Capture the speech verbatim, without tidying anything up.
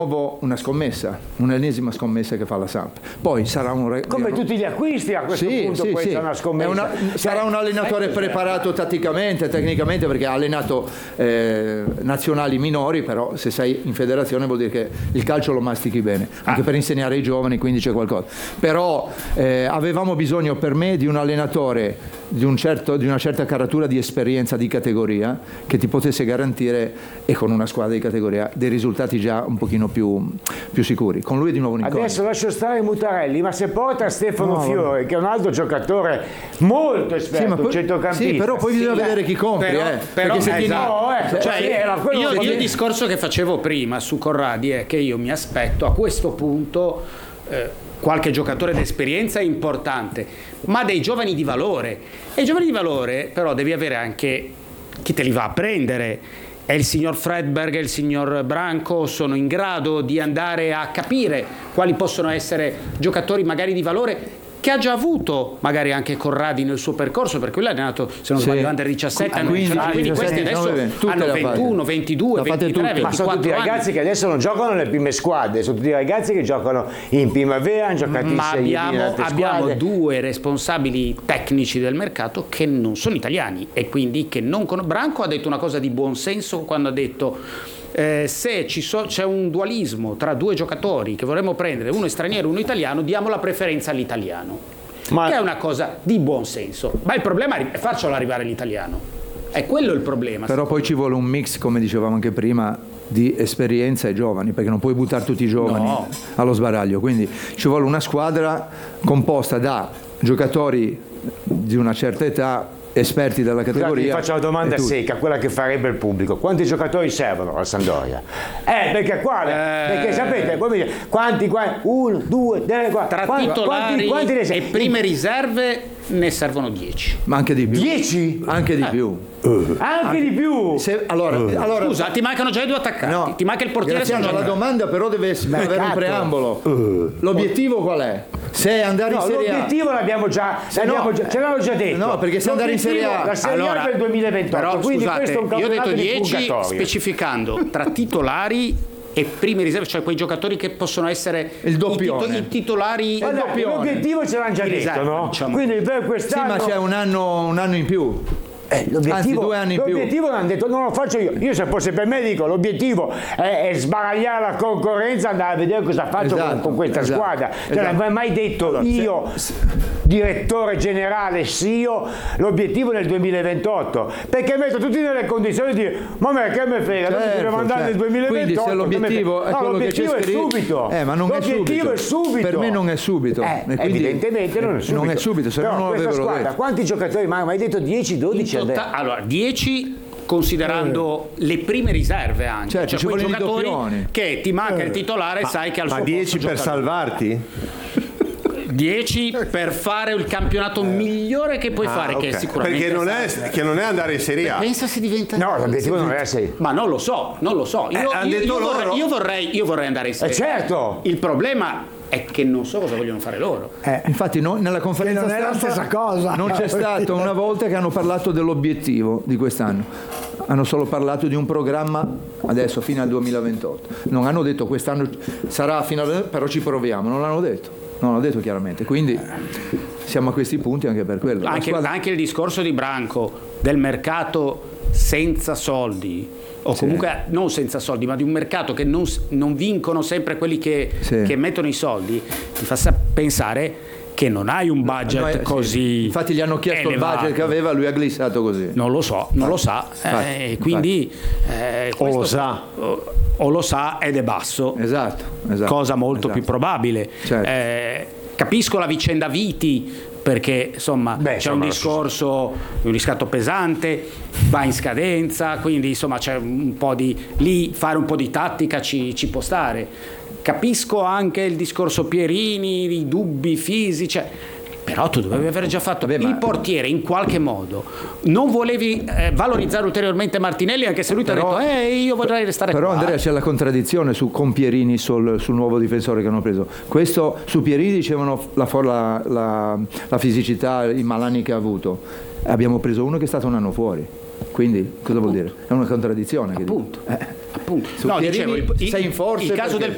una scommessa, un'ennesima scommessa che fa la Samp. Poi sarà un re... come tutti gli acquisti a questo sì, punto, sì, questa sì. è una scommessa. È una... sarà un allenatore preparato tatticamente, tecnicamente, perché ha allenato eh, nazionali minori, però se sei in federazione vuol dire che il calcio lo mastichi bene, anche ah. per insegnare ai giovani, quindi c'è qualcosa. Però eh, avevamo bisogno, per me, di un allenatore di, un certo, di una certa caratura di esperienza di categoria, che ti potesse garantire, e con una squadra di categoria, dei risultati già un pochino più, più sicuri. Con lui di nuovo un'incognita. Adesso lascio stare Mutarelli, ma se porta Stefano no, Fiore, vabbè. che è un altro giocatore molto esperto, sì, ma poi, centrocampista. Sì, però poi bisogna sì, vedere chi compri, però, eh. però, se esatto. ti... no, eh, cioè, sì, era io, che... io il discorso che facevo prima su Corradi è che io mi aspetto a questo punto eh, qualche giocatore d'esperienza importante, ma dei giovani di valore. E i giovani di valore però devi avere anche chi te li va a prendere. E il signor Fredberg e il signor Branco sono in grado di andare a capire quali possono essere giocatori magari di valore, che ha già avuto magari anche Corradi nel suo percorso, perché lui ha allenato, se non sbaglio, under diciassette, ah, quindi, quindi questi adesso no, hanno ventuno, ventidue, ventitré, ventiquattro ma sono tutti ragazzi anni. che adesso non giocano nelle prime squadre, sono tutti ragazzi che giocano in primavera, hanno giocato in ma abbiamo, abbiamo squadre. due responsabili tecnici del mercato che non sono italiani e quindi che non con... Branco ha detto una cosa di buon senso quando ha detto Eh, se ci so, c'è un dualismo tra due giocatori che vorremmo prendere, uno è straniero e uno italiano, diamo la preferenza all'italiano, ma... che è una cosa di buon senso, ma il problema è farcelo arrivare l'italiano, è quello il problema. Però poi ci vuole un mix, come dicevamo anche prima, di esperienza e giovani, perché non puoi buttare tutti i giovani no. allo sbaraglio, quindi ci vuole una squadra composta da giocatori di una certa età, esperti della categoria. Scusate, vi faccio una domanda secca, quella che farebbe il pubblico: quanti giocatori servono alla Sampdoria? Eh, perché qua, eh... perché sapete, come quanti, quanti, uno, due, tre, quattro, tra quanti, titolari quanti, quanti e prime riserve ne servono dieci. Ma anche di più. dieci? Anche di eh. più. Uh. Anche, anche di più. Se, allora, uh. allora, scusa, ti mancano già i due attaccanti, no, ti manca il portiere. La domanda però deve avere un preambolo. Uh. L'obiettivo qual è? Se andare no, in Serie A. L'obiettivo l'abbiamo già, l'abbiamo no, già, ce l'hanno già detto. No, perché se andare in Serie A, la Serie allora, A per il duemilaventotto, però, quindi scusate, questo è un io ho campionato detto di dieci purgatorio, specificando tra titolari e prime riserve, cioè quei giocatori che possono essere il doppione, i, tito- i titolari. Guarda, l'obiettivo ce l'hanno già detto, riserve, no? Diciamo. Quindi per quest'anno sì, ma c'è un anno, un anno in più. Eh, l'obiettivo, Anzi, due anni in più. l'obiettivo l'hanno detto, non lo faccio io. Io se fosse per me dico, l'obiettivo è, è sbaragliare la concorrenza, andare a vedere cosa faccio esatto, con, con questa esatto, squadra. Cioè, esatto. non avrei mai detto allora, io, se, direttore generale, S I O, l'obiettivo nel duemilaventotto. Perché metto tutti nelle condizioni di dire, ma me che me frega, certo, dobbiamo andare certo. nel duemilaventotto. Quindi se l'obiettivo è no, quello l'obiettivo che c'è è scritto, subito. Eh, ma non l'obiettivo è subito. è subito. Per me non è subito. Eh, e quindi, evidentemente non è subito. Non è subito, se però no non questa l'avevo squadra, detto. quanti giocatori mai? Ma hai detto dieci dodici? Tota- allora, dieci considerando eh. le prime riserve anche, certo, cioè ci quei giocatori giocatori che ti manca eh. il titolare, ma, sai che al ma suo dieci per giocare. salvarti? dieci per fare il campionato migliore che puoi ah, fare, okay. che sicuramente perché non è, che non è andare in Serie A. Pensa se diventa no, l'obiettivo non è Serie A. ma non lo so, non lo so io, eh, io, io, loro... vorrei, io, vorrei, io vorrei andare in Serie A, eh, certo. Il problema è che non so cosa vogliono fare loro. Eh, infatti no, nella conferenza non è la stessa cosa. Non c'è stata una volta che hanno parlato dell'obiettivo di quest'anno. Hanno solo parlato di un programma adesso fino al duemilaventotto. Non hanno detto quest'anno sarà fino al però ci proviamo, non l'hanno detto. Non l'ho detto chiaramente, quindi siamo a questi punti anche per quello. Anche, squadra... anche il discorso di Branco del mercato senza soldi, o comunque sì. non senza soldi, ma di un mercato che non, non vincono sempre quelli che, sì. che mettono i soldi, ti fa pensare che non hai un budget no, eh, così. Sì. Infatti gli hanno chiesto elevato. Il budget che aveva, lui ha glissato così. Non lo so, non lo sa, infatti, eh, quindi eh, o lo sa. O, o lo sa ed è basso. Esatto, esatto cosa molto esatto. più probabile. Certo. Eh, capisco la vicenda Viti, perché insomma Beh, c'è insomma, un discorso, un riscatto pesante, va in scadenza, quindi insomma c'è un po' di lì fare un po' di tattica ci, ci può stare. Capisco anche il discorso Pierini, i dubbi fisici, però tu dovevi aver già fatto Vabbè, il ma... portiere in qualche modo. Non volevi eh, valorizzare ulteriormente Martinelli, anche se lui ti ha detto eh, io vorrei restare però qua. Andrea, c'è la contraddizione su, con Pierini sul, sul nuovo difensore che hanno preso. Questo su Pierini dicevano la, la, la, la fisicità, i malanni che ha avuto. Abbiamo preso uno che è stato un anno fuori, quindi cosa vuol dire? È una contraddizione. Appunto, che eh. appunto. Su No, Pierini dicevo, il, sei in forza il caso perché... del